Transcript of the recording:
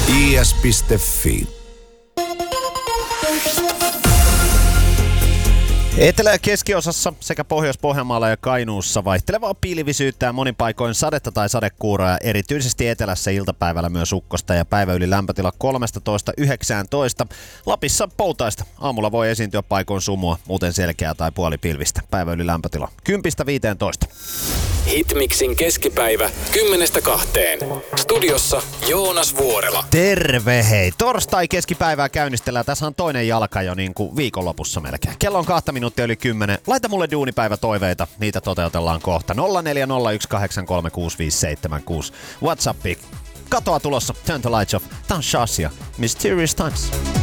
is.fi. Etelä- ja keskiosassa sekä Pohjois-Pohjanmaalla ja Kainuussa vaihtelevaa pilvisyyttä ja monin paikoin sadetta tai sadekuuroja, erityisesti etelässä iltapäivällä myös ukkosta ja päiväyli lämpötila 13–19. Lapissa poutaista. Aamulla voi esiintyä paikoin sumua, muuten selkeää tai puolipilvistä. Päiväyli lämpötila 10–15. Hitmixin keskipäivä 10–2. Studiossa Joonas Vuorela. Terve hei! Torstai keskipäivää käynnistellään. Tässä on toinen jalka jo niin kuin viikonlopussa melkein. Kello on 2 minuuttia yli 10. Laita mulle duunipäivätoiveita. Niitä toteutellaan kohta. 0401806576. WhatsAppi. Katoa tulossa. Turn the lights off. Tää on Shazia. Mysterious Times.